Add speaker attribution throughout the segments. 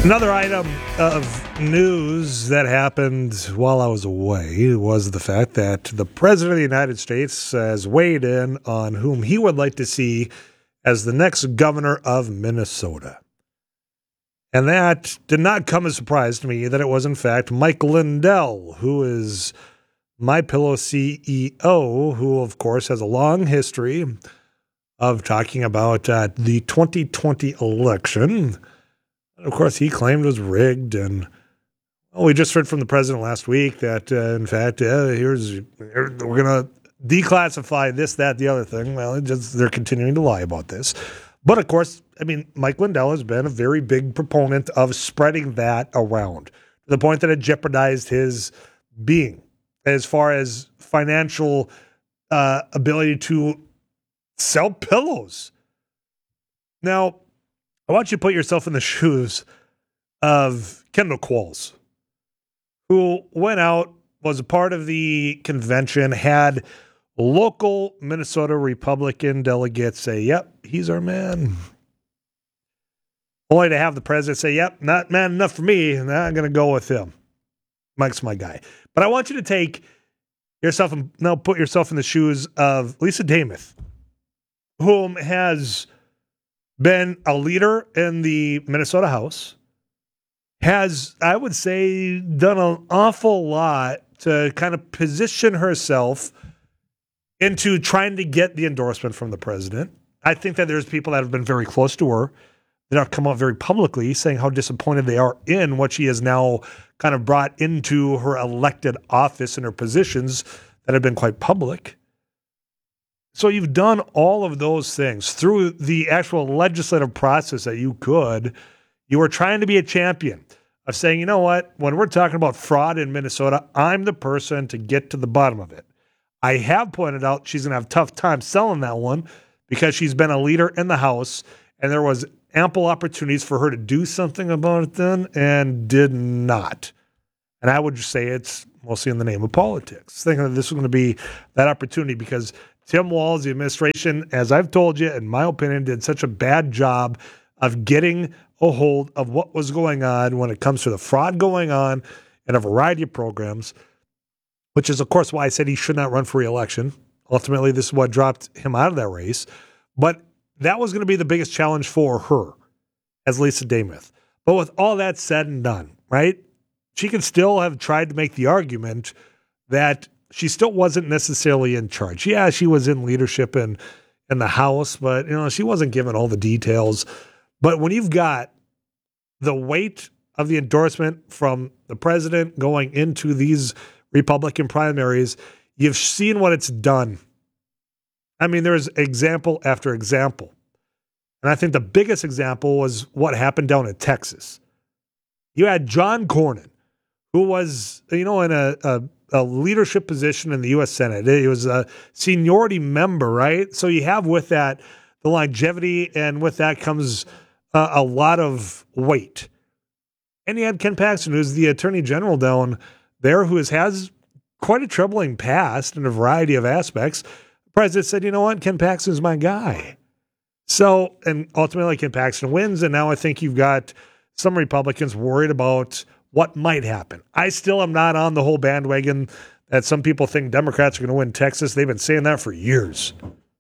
Speaker 1: Another item of news that happened while I was away was the fact that the President of the United States has weighed in on whom he would like to see as the next governor of Minnesota. And that did not come as a surprise to me that it was, in fact, Mike Lindell, who is MyPillow CEO, who, of course, has a long history of talking about the 2020 election. Of course, he claimed it was rigged, and we just heard from the president last week that, in fact, we're going to declassify this, that, the other thing. Well, they're continuing to lie about this. But, of course, I mean, Mike Lindell has been a very big proponent of spreading that around to the point that it jeopardized his being as far as financial ability to sell pillows. Now, I want you to put yourself in the shoes of Kendall Qualls, who went out, was a part of the convention, had local Minnesota Republican delegates say, yep, he's our man. Only to have the president say, yep, not man enough for me, and I'm going to go with him. Mike's my guy. But I want you to take yourself and now put yourself in the shoes of Lisa Damuth, whom has been a leader in the Minnesota House, has, I would say, done an awful lot to kind of position herself into trying to get the endorsement from the president. I think that there's people that have been very close to her that have come out very publicly saying how disappointed they are in what she has now kind of brought into her elected office and her positions that have been quite public. So you've done all of those things through the actual legislative process that you could. You were trying to be a champion of saying, you know what, when we're talking about fraud in Minnesota, I'm the person to get to the bottom of it. I have pointed out she's going to have a tough time selling that one because she's been a leader in the House, and there was ample opportunities for her to do something about it then and did not. And I would just say it's mostly in the name of politics, thinking that this was going to be that opportunity because Tim Walz, the administration, as I've told you, in my opinion, did such a bad job of getting a hold of what was going on when it comes to the fraud going on in a variety of programs, which is, of course, why I said he should not run for re-election. Ultimately, this is what dropped him out of that race. But that was going to be the biggest challenge for her as Lisa Damuth. But with all that said and done, right, she can still have tried to make the argument that she still wasn't necessarily in charge. Yeah, she was in leadership in the House, but she wasn't given all the details. But when you've got the weight of the endorsement from the president going into these Republican primaries, you've seen what it's done. I mean, there's example after example. And I think the biggest example was what happened down in Texas. You had John Cornyn, who was, in a leadership position in the U.S. Senate. He was a seniority member, right? So you have with that the longevity, and with that comes a lot of weight. And you had Ken Paxton, who's the attorney general down there, who has quite a troubling past in a variety of aspects. The president said, you know what, Ken Paxton's my guy. So, and ultimately Ken Paxton wins, and now I think you've got some Republicans worried about what might happen. I still am not on the whole bandwagon that some people think Democrats are going to win Texas. They've been saying that for years.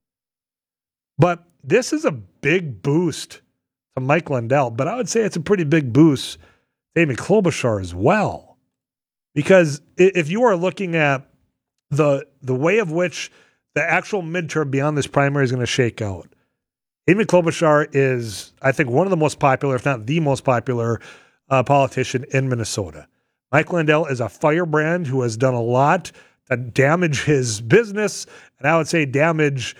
Speaker 1: But this is a big boost to Mike Lindell, but I would say it's a pretty big boost to Amy Klobuchar as well. Because if you are looking at the way of which the actual midterm beyond this primary is going to shake out, Amy Klobuchar is, I think, one of the most popular, if not the most popular, politician in Minnesota. Mike Lindell is a firebrand who has done a lot to damage his business, and I would say damage,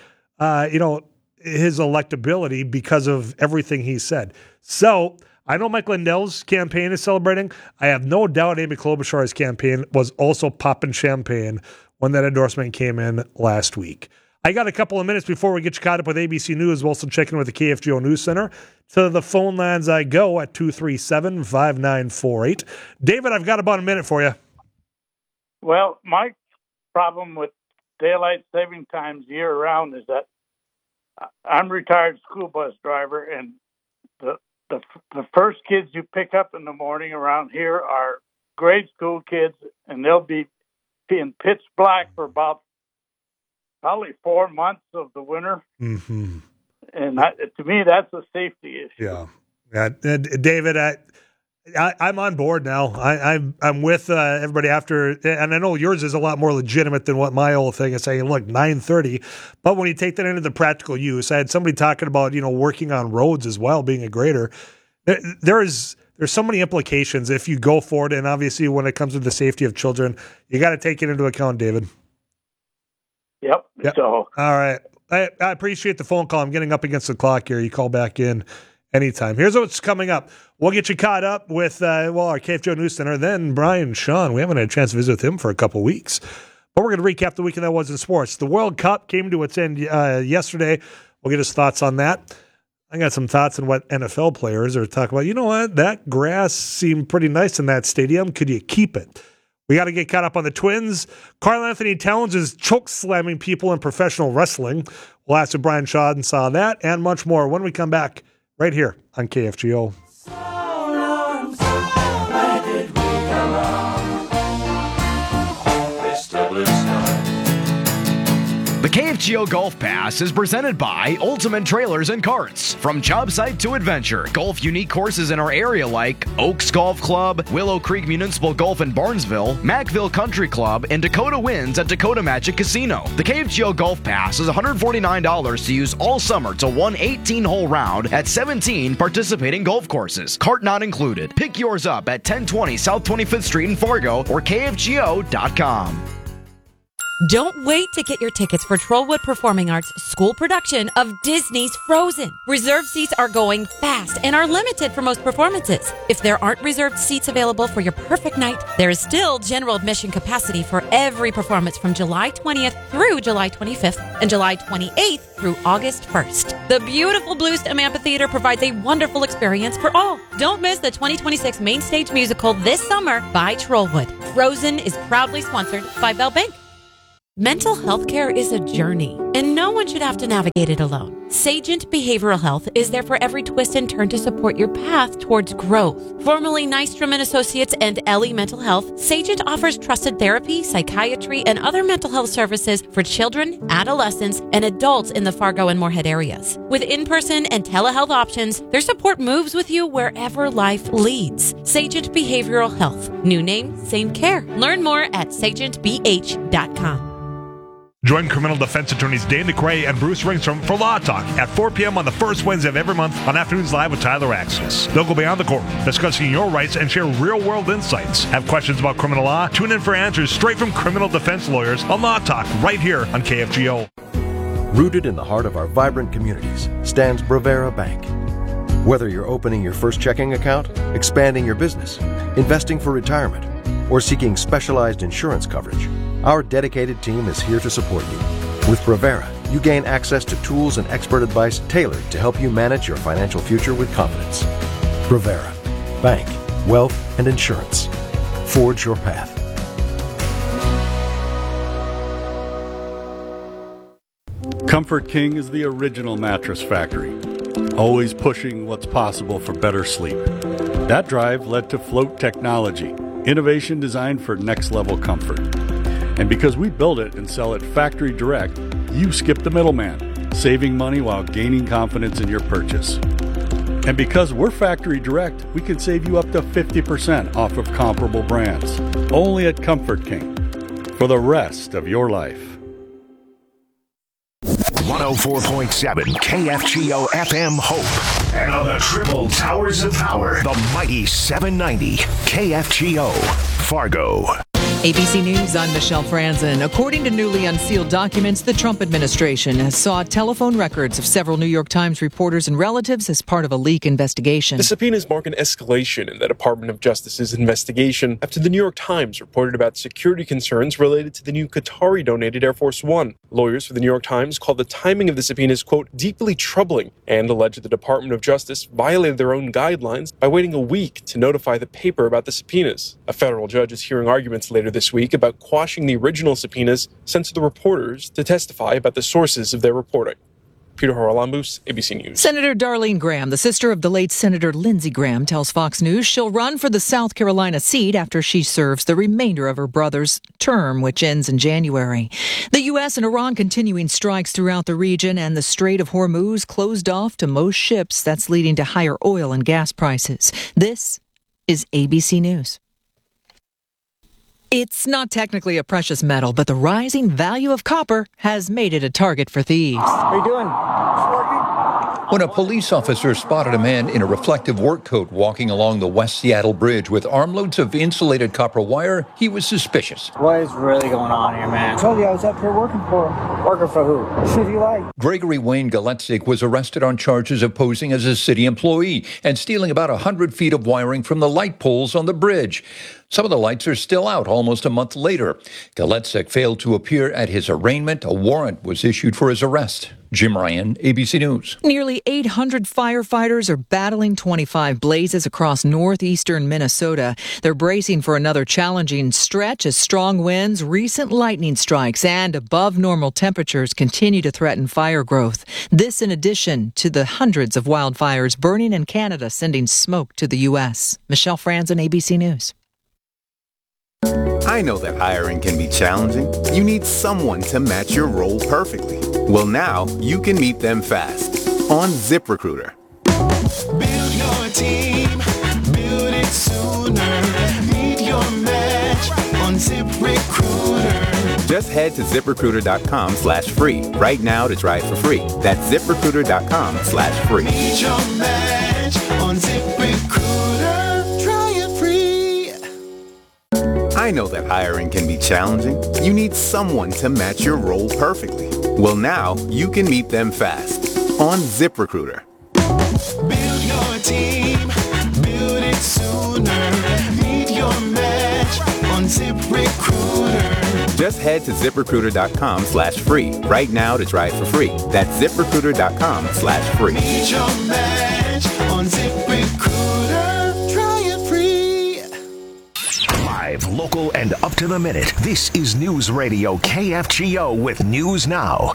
Speaker 1: his electability because of everything he said. So I know Mike Lindell's campaign is celebrating. I have no doubt Amy Klobuchar's campaign was also popping champagne when that endorsement came in last week. I got a couple of minutes before we get you caught up with ABC News. We'll also check in with the KFGO News Center. To the phone lines I go at 237-5948. David, I've got about a minute for you.
Speaker 2: Well, my problem with daylight saving times year-round is that I'm a retired school bus driver, and the the first kids you pick up in the morning around here are grade school kids, and they'll be in pitch black for about probably 4 months of the winter.
Speaker 1: Mm-hmm.
Speaker 2: And to me, that's a safety issue.
Speaker 1: Yeah. David, I'm on board now. I'm with everybody after, and I know yours is a lot more legitimate than what my old thing is saying. Look, 9:30, but when you take that into the practical use, I had somebody talking about working on roads as well, being a grader. There's so many implications if you go for it, and obviously when it comes to the safety of children, you got to take it into account, David.
Speaker 2: Yep. So
Speaker 1: all right, I appreciate the phone call. I'm getting up against the clock here. You call back in anytime. Here's what's coming up. We'll get you caught up with, our KFGO News Center. Then Brian Shawn. We haven't had a chance to visit with him for a couple weeks. But we're going to recap the weekend that was in sports. The World Cup came to its end yesterday. We'll get his thoughts on that. I got some thoughts on what NFL players are talking about. You know what? That grass seemed pretty nice in that stadium. Could you keep it? We got to get caught up on the Twins. Karl Anthony Towns is choke slamming people in professional wrestling. We'll ask if Brian Shawn saw that and much more when we come back right here on KFGO.
Speaker 3: The KFGO Golf Pass is presented by Ultimate Trailers and Carts. From job site to adventure, golf unique courses in our area like Oaks Golf Club, Willow Creek Municipal Golf in Barnesville, Mackville Country Club, and Dakota Winds at Dakota Magic Casino. The KFGO Golf Pass is $149 to use all summer to one 18-hole round at 17 participating golf courses. Cart not included. Pick yours up at 1020 South 25th Street in Fargo or KFGO.com.
Speaker 4: Don't wait to get your tickets for Trollwood Performing Arts' school production of Disney's Frozen. Reserved seats are going fast and are limited for most performances. If there aren't reserved seats available for your perfect night, there is still general admission capacity for every performance from July 20th through July 25th and July 28th through August 1st. The beautiful Bluestem Amphitheater provides a wonderful experience for all. Don't miss the 2026 main stage musical this summer by Trollwood. Frozen is proudly sponsored by Bell Bank. Mental health care is a journey, and no one should have to navigate it alone. Sagent Behavioral Health is there for every twist and turn to support your path towards growth. Formerly Nystrom & Associates and Ellie Mental Health, Sagent offers trusted therapy, psychiatry, and other mental health services for children, adolescents, and adults in the Fargo and Moorhead areas. With in-person and telehealth options, their support moves with you wherever life leads. Sagent Behavioral Health. New name, same care. Learn more at sagentbh.com.
Speaker 1: Join criminal defense attorneys Dane DeCray and Bruce Ringstrom for Law Talk at 4 p.m. on the first Wednesday of every month on Afternoons Live with Tyler Axis. They'll go beyond the court, discussing your rights and share real-world insights. Have questions about criminal law? Tune in for answers straight from criminal defense lawyers on Law Talk right here on KFGO.
Speaker 5: Rooted in the heart of our vibrant communities stands Brevera Bank. Whether you're opening your first checking account, expanding your business, investing for retirement, or seeking specialized insurance coverage, our dedicated team is here to support you. With Brevera, you gain access to tools and expert advice tailored to help you manage your financial future with confidence. Brevera. Bank, wealth, and insurance. Forge your path.
Speaker 6: Comfort King is the original mattress factory, always pushing what's possible for better sleep. That drive led to Float Technology, innovation designed for next-level comfort. And because we build it and sell it factory direct, you skip the middleman, saving money while gaining confidence in your purchase. And because we're factory direct, we can save you up to 50% off of comparable brands. Only at Comfort King. For the rest of your life.
Speaker 7: 104.7 KFGO FM Hope. And on the triple towers of power, the mighty 790 KFGO Fargo.
Speaker 8: ABC News, I'm Michelle Franzen. According to newly unsealed documents, the Trump administration sought telephone records of several New York Times reporters and relatives as part of a leak investigation.
Speaker 9: The subpoenas mark an escalation in the Department of Justice's investigation after the New York Times reported about security concerns related to the new Qatari-donated Air Force One. Lawyers for the New York Times called the timing of the subpoenas, quote, deeply troubling, and alleged the Department of Justice violated their own guidelines by waiting a week to notify the paper about the subpoenas. A federal judge is hearing arguments later this week about quashing the original subpoenas sent to the reporters to testify about the sources of their reporting. Peter Haralambous, ABC News.
Speaker 8: Senator Darlene Graham, the sister of the late Senator Lindsey Graham, tells Fox News she'll run for the South Carolina seat after she serves the remainder of her brother's term, which ends in January. The U.S. and Iran continuing strikes throughout the region, and the Strait of Hormuz closed off to most ships. That's leading to higher oil and gas prices. This is ABC News. It's not technically a precious metal, but the rising value of copper has made it a target for thieves.
Speaker 10: How you doing?
Speaker 11: When a police officer spotted a man in a reflective work coat walking along the West Seattle Bridge with armloads of insulated copper wire, he was suspicious.
Speaker 10: What is really going on here, man? I told you I was up here working for him. Working for who? Who do you like?
Speaker 11: Gregory Wayne Galetsik was arrested on charges of posing as a city employee and stealing about 100 feet of wiring from the light poles on the bridge. Some of the lights are still out almost a month later. Galetsik failed to appear at his arraignment. A warrant was issued for his arrest. Jim Ryan, ABC News.
Speaker 8: Nearly 800 firefighters are battling 25 blazes across northeastern Minnesota. They're bracing for another challenging stretch as strong winds, recent lightning strikes, and above normal temperatures continue to threaten fire growth. This in addition to the hundreds of wildfires burning in Canada, sending smoke to the U.S. Michelle Franzen, ABC News.
Speaker 12: I know that hiring can be challenging. You need someone to match your role perfectly. Well, now you can meet them fast on ZipRecruiter.
Speaker 13: Build your team, build it sooner. Meet your match on ZipRecruiter.
Speaker 12: Just head to ZipRecruiter.com/free right now to try it for free. That's ZipRecruiter.com/free.
Speaker 13: Meet your match on ZipRecruiter. Try it free.
Speaker 12: I know that hiring can be challenging. You need someone to match your role perfectly. Well, now you can meet them fast on ZipRecruiter.
Speaker 13: Build your team, build it sooner. Meet your match on ZipRecruiter.
Speaker 12: Just head to ZipRecruiter.com/free right now to try it for free. That's ZipRecruiter.com/free.
Speaker 13: Meet your match on ZipRecruiter. Try it free.
Speaker 7: Live, local, and up to the minute. This is News Radio KFGO with News Now.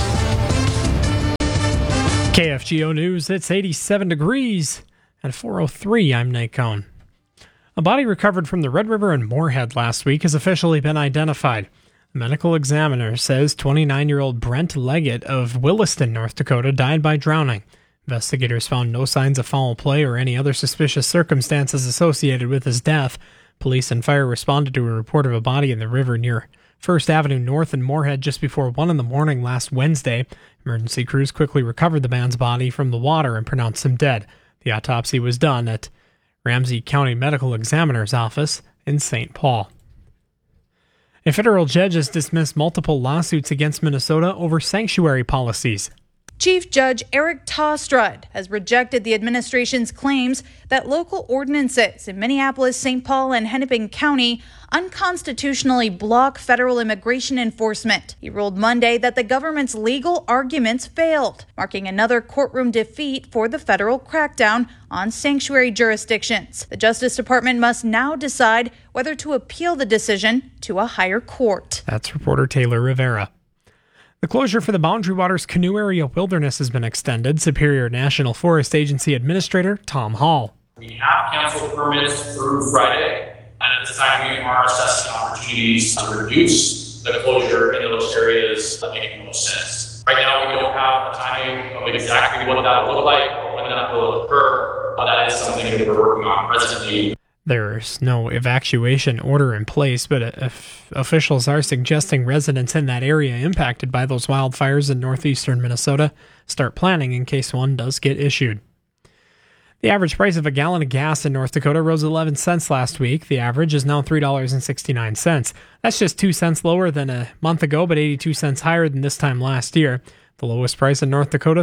Speaker 14: KFGO News, it's 87 degrees at 4:03. I'm Nate Cohn. A body recovered from the Red River in Moorhead last week has officially been identified. The medical examiner says 29-year-old Brent Leggett of Williston, North Dakota, died by drowning. Investigators found no signs of foul play or any other suspicious circumstances associated with his death. Police and fire responded to a report of a body in the river near First Avenue North in Moorhead just before 1 a.m. last Wednesday. Emergency crews quickly recovered the man's body from the water and pronounced him dead. The autopsy was done at Ramsey County Medical Examiner's office in St. Paul. A federal judge has dismissed multiple lawsuits against Minnesota over sanctuary policies.
Speaker 15: Chief Judge Eric Tostrud has rejected the administration's claims that local ordinances in Minneapolis, St. Paul, and Hennepin County unconstitutionally block federal immigration enforcement. He ruled Monday that the government's legal arguments failed, marking another courtroom defeat for the federal crackdown on sanctuary jurisdictions. The Justice Department must now decide whether to appeal the decision to a higher court.
Speaker 14: That's reporter Taylor Rivera. The closure for the Boundary Waters Canoe Area Wilderness has been extended. Superior National Forest Agency Administrator Tom Hall.
Speaker 16: We have canceled permits through Friday, and at this time we are assessing opportunities to reduce the closure in those areas that make the most sense. Right now we don't have a timing of exactly what that will look like or when that will occur, but that is something that we're working on presently.
Speaker 14: There's no evacuation order in place, but officials are suggesting residents in that area impacted by those wildfires in northeastern Minnesota start planning in case one does get issued. The average price of a gallon of gas in North Dakota rose 11 cents last week. The average is now $3.69. That's just 2 cents lower than a month ago, but 82 cents higher than this time last year. The lowest price in North Dakota,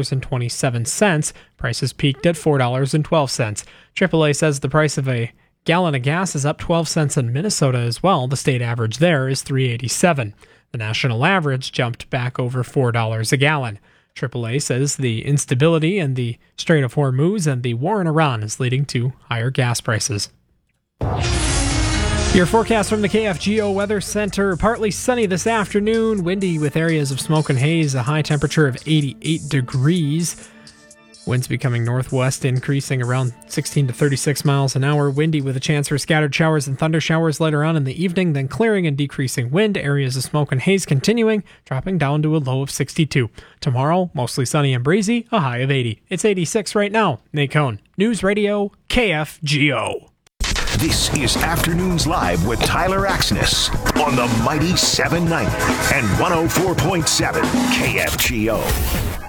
Speaker 14: $3.27. Prices peaked at $4.12. AAA says the price of a gallon of gas is up 12 cents in Minnesota as well. The state average there is $3.87. The national average jumped back over $4 a gallon. AAA says the instability in the Strait of Hormuz and the war in Iran is leading to higher gas prices. Your forecast from the KFGO Weather Center. Partly sunny this afternoon, windy with areas of smoke and haze, a high temperature of 88 degrees. Winds becoming northwest, increasing around 16 to 36 miles an hour. Windy with a chance for scattered showers and thunder showers later on in the evening, then clearing and decreasing wind. Areas of smoke and haze continuing, dropping down to a low of 62. Tomorrow, mostly sunny and breezy, a high of 80. It's 86 right now. Nate Cohn, News Radio, KFGO.
Speaker 7: This is Afternoons Live with Tyler Axness on the Mighty 790 and 104.7 KFGO.